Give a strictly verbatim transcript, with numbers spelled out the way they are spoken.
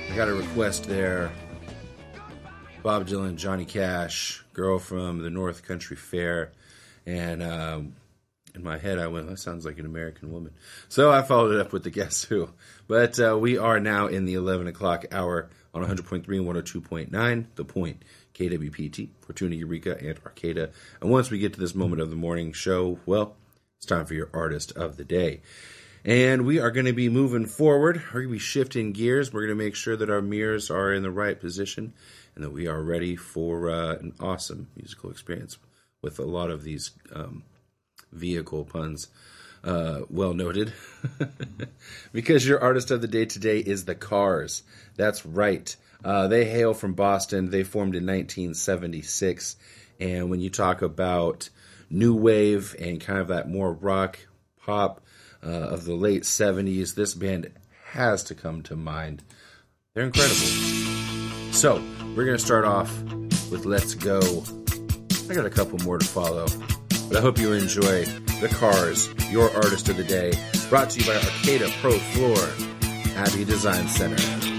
I got a request there. Bob Dylan, Johnny Cash, Girl from the North Country Fair. And um, in my head, I went, that sounds like an American woman. So I followed it up with the Guess Who. But uh, we are now in the eleven o'clock hour on one hundred point three and one oh two point nine, The Point, K W P T, Fortuna, Eureka, and Arcata. And once we get to this moment of the morning show, well, it's time for your Artist of the Day. And we are going to be moving forward. We're going to be shifting gears. We're going to make sure that our mirrors are in the right position and that we are ready for uh, an awesome musical experience with a lot of these um, vehicle puns. Uh, well noted. Because your Artist of the Day today is the Cars. That's right. Uh, they hail from Boston. They formed in nineteen seventy-six. And when you talk about new wave and kind of that more rock, pop uh, of the late seventies, this band has to come to mind. They're incredible. So, we're going to start off with Let's Go. I got a couple more to follow. But I hope you enjoy The Cars, your Artist of the Day, brought to you by Arcata Pro Floor, Abbey Design Center.